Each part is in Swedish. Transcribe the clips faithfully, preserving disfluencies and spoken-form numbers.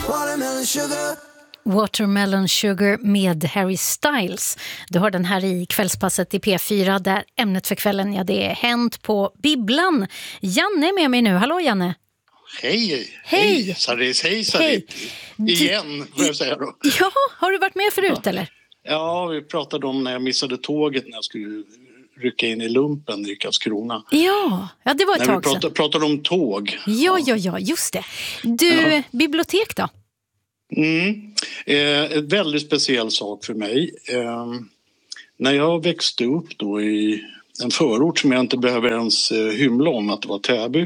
Watermelon sugar. Watermelon Sugar med Harry Styles. Du har den här i kvällspasset i P fyra där ämnet för kvällen, ja, det är Hänt på bibblan. Janne är med mig nu. Hallå Janne. Hej. Hej. Saris, hej Saris. Igen, får jag säga då. Ja, har du varit med förut ja. eller? Ja, vi pratade om när jag missade tåget när jag skulle rycka in i lumpen i Karlskrona. Ja, ja det var ett när tag vi pratade, sedan. pratade om tåg. Ja, ja, ja, just det. Du, ja. bibliotek då? Mm. Eh, ett väldigt speciell sak för mig. Eh, när jag växte upp då i en förort som jag inte behöver ens eh, hymla om att det var Täby.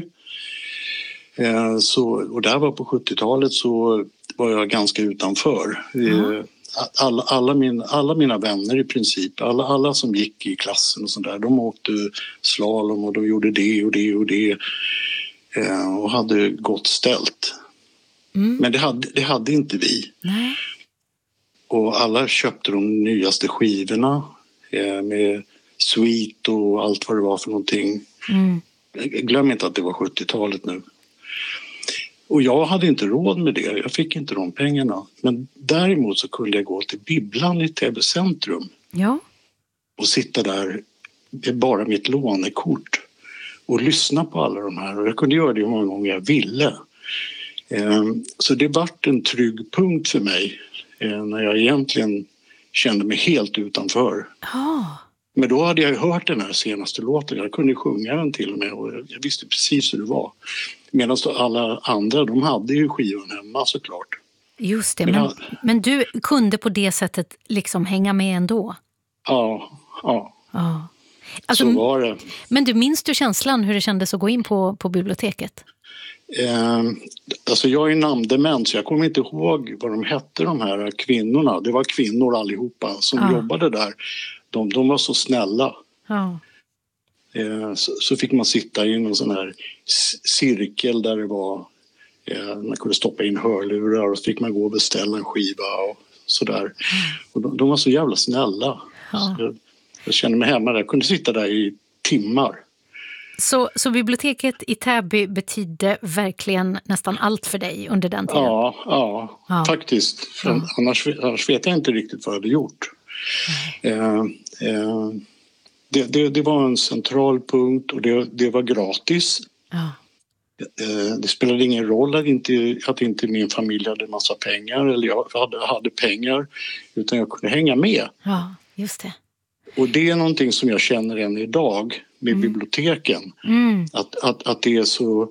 Eh, så, och där var på sjuttiotalet så var jag ganska utanför. Mm. Eh, alla, alla, min, alla mina vänner i princip, alla, alla som gick i klassen och sådär, de åkte slalom och de gjorde det och det och det. Eh, och hade gott ställt. Mm. Men det hade, det hade inte vi. Nej. Och alla köpte de nyaste skivorna eh, med Sweet och allt vad det var för någonting. Mm. Glöm inte att det var sjuttiotalet nu. Och jag hade inte råd med det. Jag fick inte de pengarna. Men däremot så kunde jag gå till bibblan i Täby centrum. Ja. Och sitta där med bara mitt lånekort. Och lyssna på alla de här. Och jag kunde göra det hur många gånger jag ville. Så det vart en trygg punkt för mig när jag egentligen kände mig helt utanför. Oh. Men då hade jag ju hört den här senaste låten. Jag kunde sjunga den till och med och jag visste precis hur det var. Medan alla andra, de hade ju skivan hemma såklart. Just det, men, men, men du kunde på det sättet liksom hänga med ändå? Ja, ja. ja. Alltså, så var det. Men du, minns du känslan hur det kändes att gå in på, på biblioteket? Eh, alltså jag är namndement så jag kommer inte ihåg vad de hette de här kvinnorna. Det var kvinnor allihopa som ja. jobbade där. De, de var så snälla. Ja. Eh, så, så fick man sitta i någon sån här cirkel där det var eh, man kunde stoppa in hörlurar och så fick man gå och beställa en skiva och sådär. Mm. Och de, de var så jävla snälla. Ja. Så jag, jag kände mig hemma där. Jag kunde sitta där i timmar. Så, så biblioteket i Täby betydde verkligen nästan allt för dig under den tiden? Ja, ja, ja. faktiskt. Ja. Annars, annars vet jag inte riktigt vad jag hade gjort. Eh, eh, det, det, det var en central punkt och det, det var gratis. Ja. Eh, det spelade ingen roll att inte, att inte min familj hade massa pengar eller jag hade, hade pengar utan jag kunde hänga med. Ja, just det. Och det är någonting som jag känner än idag med mm. biblioteken. Mm. Att, att, att det är så...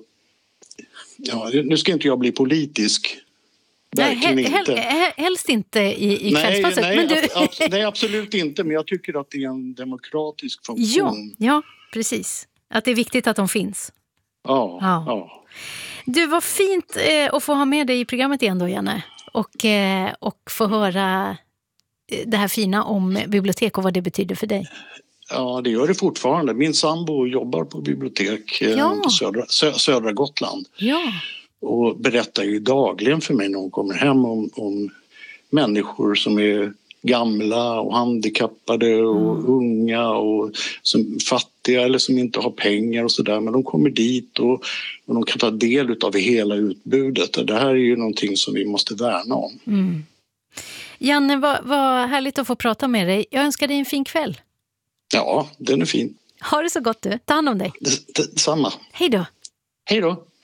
Ja, nu ska inte jag bli politisk. Verkligen nej, inte. Hel, helst inte i, i nej, kvällspasset. Nej, men du... ab, nej, absolut inte. Men jag tycker att det är en demokratisk funktion. Ja, ja, precis. Att det är viktigt att de finns. Ja, ja. ja. Du, var fint eh, att få ha med dig i programmet igen då, Janne. Och, eh, och få höra det här fina om bibliotek och vad det betyder för dig. Ja, det gör det fortfarande. Min sambo jobbar på bibliotek ja. på södra, sö, södra Gotland. Ja. Och berättar ju dagligen för mig när hon kommer hem om, om människor som är gamla och handikappade och mm. unga och som fattiga eller som inte har pengar och sådär. Men de kommer dit och, och de kan ta del av hela utbudet. Och det här är ju någonting som vi måste värna om. Mm. Janne, vad, vad härligt att få prata med dig. Jag önskar dig en fin kväll. Ja, den är fin. Ha det så gott du. Ta hand om dig. Detsamma. Hej då. Hej då.